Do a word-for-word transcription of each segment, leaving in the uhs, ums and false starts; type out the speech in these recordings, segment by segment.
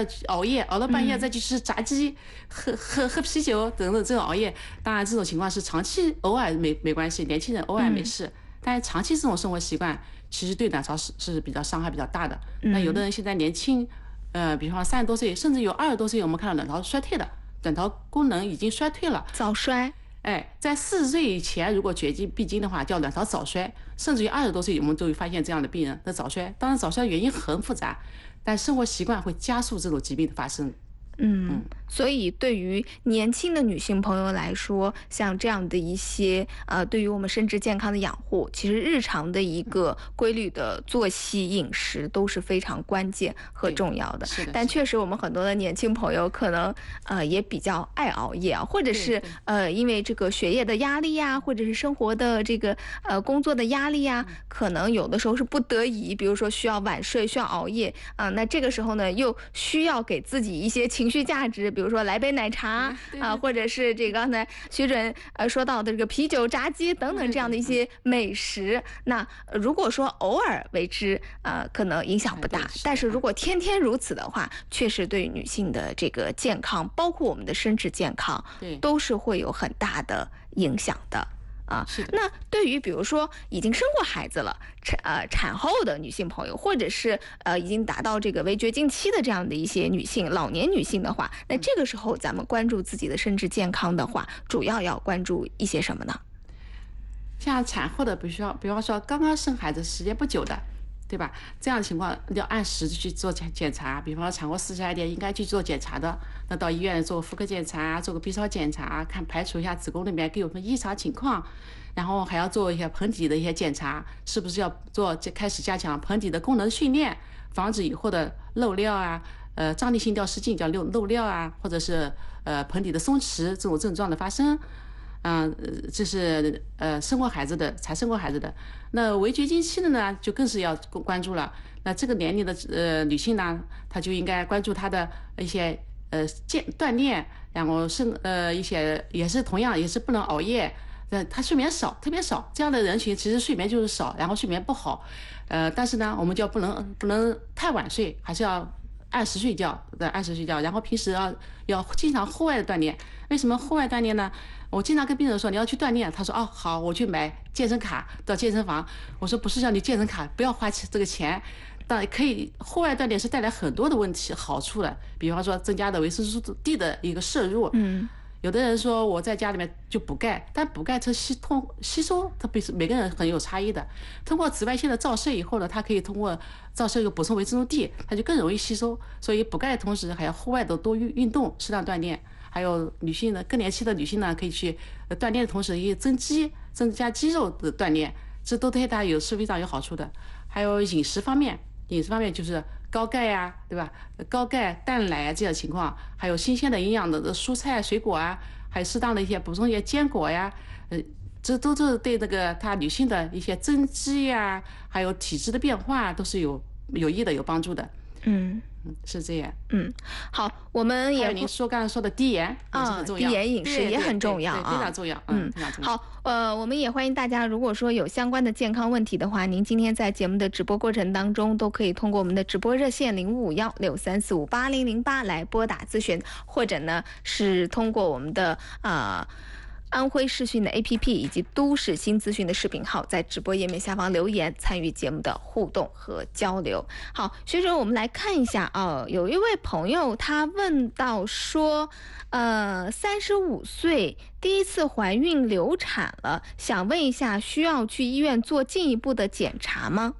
再熬夜，熬到半夜再去吃炸鸡、喝喝喝啤酒等等这种熬夜。当然这种情况是长期偶尔没没关系，年轻人偶尔没事，但是长期这种生活习惯其实对卵巢是是比较伤害比较大的。那有的人现在年轻，呃，比方说三十多岁，甚至有二十多岁，我们看到卵巢衰退的，卵巢功能已经衰退了， 早衰。 哎，在四十岁以前，如果绝经必经的话，叫卵巢早衰，甚至于二十多岁，我们都会发现这样的病人的早衰。当然，早衰原因很复杂，但生活习惯会加速这种疾病的发生。 嗯，所以对于年轻的女性朋友来说，像这样的一些呃，对于我们生殖健康的养护，其实日常的一个规律的作息、饮食都是非常关键和重要的。 是的。 但确实，我们很多的年轻朋友可能呃也比较爱熬夜啊，或者是呃因为这个学业的压力呀，或者是生活的这个呃工作的压力呀，可能有的时候是不得已，比如说需要晚睡、需要熬夜啊、呃，那这个时候呢，又需要给自己一些情绪价值，比如说来杯奶茶啊、呃，或者是这个刚才徐主任呃说到的这个啤酒、炸鸡等等这样的一些美食。那如果说偶尔为之，呃，可能影响不大，但是如果天天如此的话，确实对女性的这个健康，包括我们的生殖健康，都是会有很大的影响的。啊，那对于比如说已经生过孩子了，产呃产后的女性朋友，或者是呃已经达到这个围绝经期的这样的一些女性，老年女性的话，那这个时候咱们关注自己的生殖健康的话，主要要关注一些什么呢？ 像产后的，比如说，比方说刚刚生孩子时间不久的，对吧？这样的情况要按时去做检检查，比方说产后四十二天应该去做检查的，那到医院做妇科检查，做个 B 超检查，看排除一下子宫里面有什么异常情况，然后还要做一些盆底的一些检查，是不是要做开始加强盆底的功能训练，防止以后的漏尿啊，呃，张力性尿失禁叫漏漏尿啊，或者是呃盆底的松弛这种症状的发生。嗯，这是呃生过孩子的，才生过孩子的。那围绝经期的呢，就更是要关注了。那这个年龄的呃女性呢，她就应该关注她的一些呃健锻炼，然后生呃一些也是同样也是不能熬夜，呃她睡眠少，特别少。这样的人群其实睡眠就是少，然后睡眠不好，呃但是呢，我们就不能不能太晚睡，还是要按时睡觉，对，按时睡觉，然后平时要要经常户外的锻炼。为什么户外锻炼呢？我经常跟病人说你要去锻炼，他说哦好，我去买健身卡到健身房。我说不是叫你健身卡不要花这个钱，但可以户外锻炼是带来很多的问题好处的，比方说增加的维生素 D 的一个摄入。 嗯。 有的人说我在家里面就补钙，但补钙它吸通吸收，它比每个人很有差异的。通过紫外线的照射以后呢，它可以通过照射又补充维生素 D， 它就更容易吸收。所以补钙的同时还要户外的多运运动，适当锻炼。还有女性呢，更年期的女性呢，可以去锻炼的同时也增肌，增加肌肉的锻炼，这都对它有是非常有好处的。还有饮食方面，饮食方面就是高钙呀、啊，对吧？高钙、蛋奶啊这样的情况，还有新鲜的营养的蔬菜、水果啊，还有适当的一些补充一些坚果呀，呃，这都是对那个她女性的一些增肌呀，还有体质的变化都是有有益的、有帮助的。 嗯。 嗯，是这样。 嗯，好，我们也您说刚才说的低盐也是很重要， 低盐饮食也很重要啊， 非常重要。 嗯， 非常重要。 好，呃，我们也欢迎大家，如果说有相关的健康问题的话，您今天在节目的直播过程当中，都可以通过我们的直播热线零五五幺六三四五八零零八来拨打咨询，或者呢是通过我们的啊。呃安徽视讯的 A P P 以及都市新资讯的视频号，在直播页面下方留言，参与节目的互动和交流。好，学者，我们来看一下啊，有一位朋友他问到说，呃，三十五岁第一次怀孕流产了，想问一下，需要去医院做进一步的检查吗？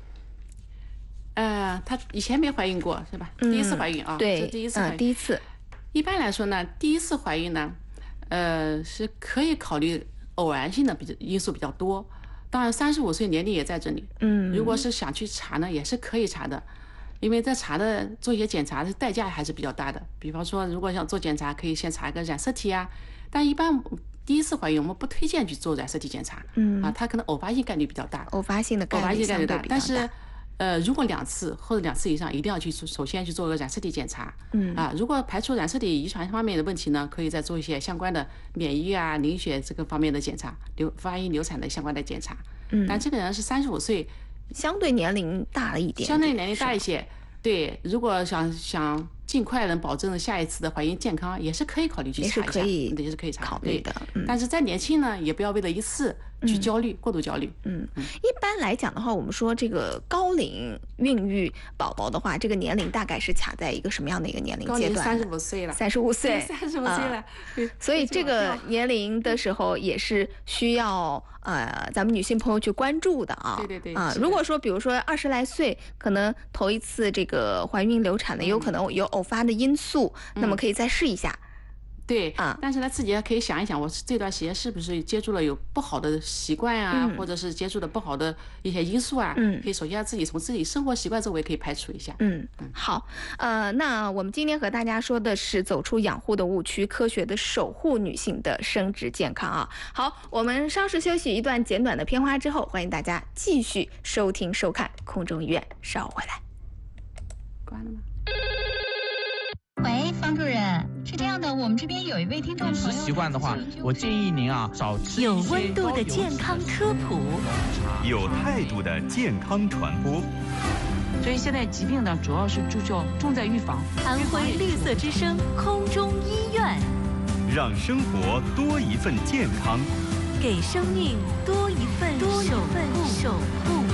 呃，她以前没怀孕过是吧？嗯、第一次怀孕啊， 对， 第一次怀孕、 嗯，第一次。 一般来说呢，第一次怀孕呢。呃，是可以考虑偶然性的比较因素比较多，当然三十五岁年龄也在这里。 嗯， 如果是想去查呢，也是可以查的，因为在查的做一些检查的代价还是比较大的。比方说，如果想做检查，可以先查一个染色体啊，但一般第一次怀孕我们不推荐去做染色体检查。嗯，啊，它可能偶发性概率比较大， 偶发性的概率偶发性概率大， 但是。呃，如果两次或者两次以上，一定要去首先去做个染色体检查。 嗯啊，如果排除染色体遗传方面的问题呢，可以再做一些相关的免疫啊、凝血这个方面的检查，流发育流产的相关的检查。 嗯， 但这个人是三十五岁， 相对年龄大了一点点， 相对年龄大一些。对，如果想想尽快能保证下一次的怀孕健康，也是可以考虑去查一下，也是可以查考虑的。 嗯、但是在年轻呢，也不要为了一次去焦虑、嗯、过度焦虑。 嗯，一般来讲的话，我们说这个高龄孕育宝宝的话，这个年龄大概是卡在一个什么样的一个年龄阶段？ 三十五岁了， 三十五岁， 三十五岁了。 呃、所以这个年龄的时候也是需要呃咱们女性朋友去关注的啊。 对对对。 啊、呃，如果说比如说二十来岁，可能头一次这个怀孕流产的，有可能有偶发的因素，嗯、那么可以再试一下。 对啊，但是呢，自己也可以想一想，我这段时间是不是接触了有不好的习惯啊，嗯、或者是接触的不好的一些因素啊？嗯，可以首先自己从自己生活习惯周围可以排除一下。 嗯嗯，好，呃，那我们今天和大家说的是走出养护的误区，科学的守护女性的生殖健康啊。好，我们稍事休息一段简短的片花之后，欢迎大家继续收听收看空中医院，稍后回来。 关了吗？ 喂，方主任，是这样的，我们这边有一位听众朋友， 饮食习惯的话，我建议您啊少吃有温度的健康科普， 有态度的健康传播。 所以现在疾病呢，主要是注重重在预防。 安徽绿色之声空中医院， 让生活多一份健康， 给生命多一份守护。守护。